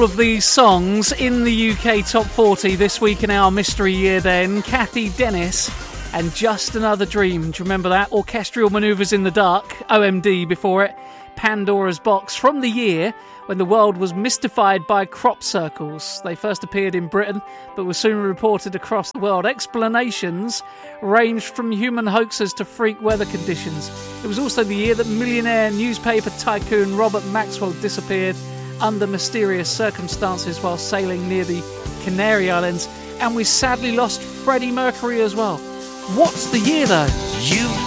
all of these songs in the UK Top 40 this week in our Mystery Year then. Kathy Dennis and Just Another Dream. Do you remember that? Orchestral Manoeuvres in the Dark, OMD before it. Pandora's Box, from the year when the world was mystified by crop circles. They first appeared in Britain, but were soon reported across the world. Explanations ranged from human hoaxes to freak weather conditions. It was also the year that millionaire newspaper tycoon Robert Maxwell disappeared under mysterious circumstances while sailing near the Canary Islands. And we sadly lost Freddie Mercury as well. What's the year, though?